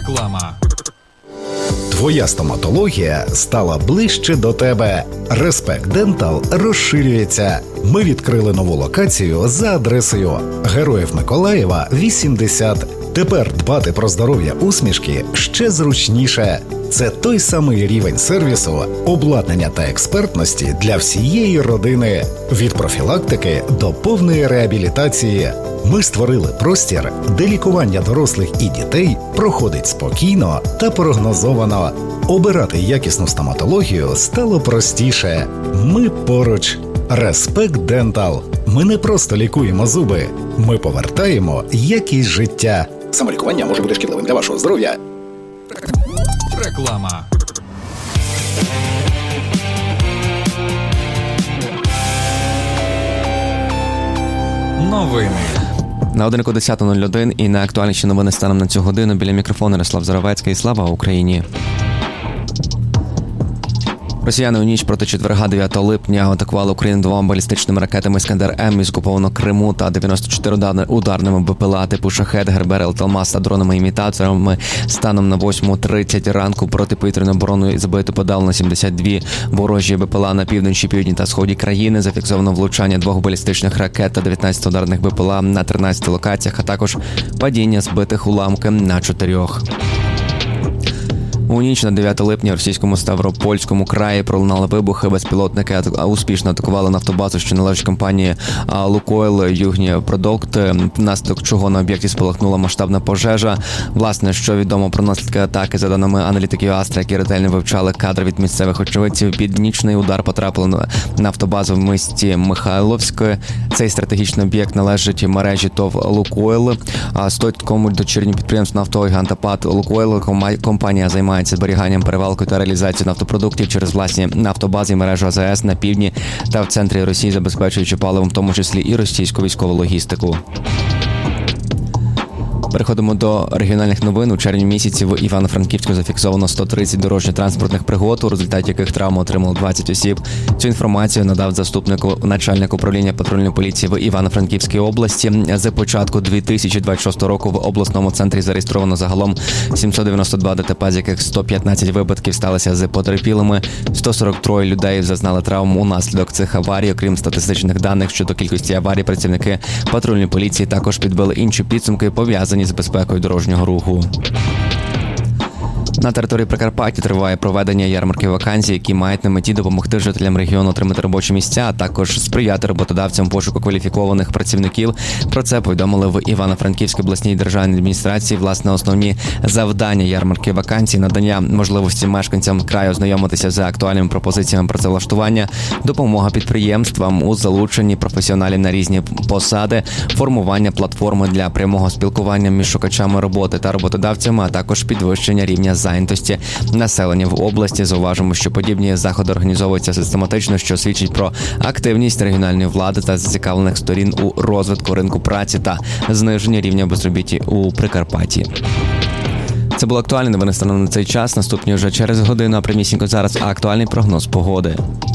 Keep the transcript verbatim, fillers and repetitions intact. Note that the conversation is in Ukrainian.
Реклама. Твоя стоматологія стала ближче до тебе. Респект Дентал розширюється. Ми відкрили нову локацію за адресою Героїв Миколаєва, вісімдесят. Тепер дбати про здоров'я усмішки ще зручніше. Це той самий рівень сервісу, обладнання та експертності для всієї родини. Від профілактики до повної реабілітації. Ми створили простір, де лікування дорослих і дітей проходить спокійно та прогнозовано. Обирати якісну стоматологію стало простіше. Ми поруч. Респект Дентал. Ми не просто лікуємо зуби. Ми повертаємо якість життя. Самолікування може бути шкідливим для вашого здоров'я. Реклама. Новини. На годинку десята нуль один і найактуальніші новини станом на цю годину. Біля мікрофону Ярослав Заровецький. Слава Україні! Росіяни у ніч проти четверга, дев'ятого липня, атакували Україну двома балістичними ракетами «Іскандер-М» із окупованого Криму та дев'яносто чотири ударними БПЛА типу «Шахед», «Гербер», «Елталмас» та дронами-імітаторами. Станом на восьму тридцять ранку протиповітряною обороною збито подавлено сімдесят два ворожі БПЛА на півночі, півдні та сході країни. Зафіксовано влучання двох балістичних ракет та дев'ятнадцять ударних БПЛА на тринадцяти локаціях, а також падіння збитих уламки на чотирьох. У ніч на дев'яте липня в російському Ставропольському краї пролунали вибухи. Безпілотники успішно атакували нафтобазу, що належить компанії «Лукойл Югніпродукт», внаслідок чого на об'єкті спалахнула масштабна пожежа. Власне, що відомо про наслідки атаки, за даними аналітиків Астра, які ретельно вивчали кадри від місцевих очевидців, під нічний удар потрапили на нафтобазу в місті Михайловськ. Цей стратегічний об'єкт належить мережі ТОВ «Лукойл». Стоїть такому дочірнім підприємству нафтового гіганта ПАТ «Лукойл». Компанія займається зберіганням, перевалкою та реалізацією нафтопродуктів через власні нафтобази і мережу АЗС на півдні та в центрі Росії, забезпечуючи паливом, в тому числі і російську військову логістику. Переходимо до регіональних новин. У червні місяці в Івано-Франківську зафіксовано сто тридцять дорожньо-транспортних пригод, у результаті яких травму отримало двадцять осіб. Цю інформацію надав заступнику начальника управління патрульної поліції в Івано-Франківській області. З початку дві тисячі двадцять шостого року в обласному центрі зареєстровано загалом сімсот дев'яносто два ДТП, з яких сто п'ятнадцять випадків сталися з потерпілими. сто сорок три людей зазнали травм унаслідок цих аварій. Окрім статистичних даних щодо кількості аварій, працівники патрульної поліції також підбили інші підсумки, пов'язані з безпекою дорожнього руху. На території Прикарпаття триває проведення ярмарки вакансій, які мають на меті допомогти жителям регіону отримати робочі місця, а також сприяти роботодавцям пошуку кваліфікованих працівників. Про це повідомили в Івано-Франківській обласній державній адміністрації. Власне, основні завдання ярмарки вакансій – надання можливості мешканцям краю ознайомитися з актуальними пропозиціями працевлаштування, допомога підприємствам у залученні професіоналів на різні посади, формування платформи для прямого спілкування між шукачами роботи та роботодавцями, а також підвищення рівня зайнятості населення в області. Зауважимо, що подібні заходи організовуються систематично, що свідчить про активність регіональної влади та зацікавлених сторін у розвитку ринку праці та зниженні рівня безробіття у Прикарпатті. Це було актуальне новини станом на цей час. Наступні вже через годину, а прямісінько зараз актуальний прогноз погоди.